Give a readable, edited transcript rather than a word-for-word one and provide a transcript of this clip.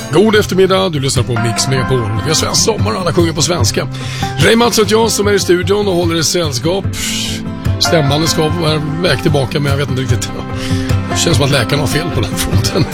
God eftermiddag, du lyssnar på Mix Megapol. Vi har svensk sommar och alla sjunger på svenska. Ray Mats och jag som är i studion och håller i sällskap. Stämbanden ska vara väg tillbaka, men jag vet inte riktigt. Det känns som att läkaren har fel på den fronten.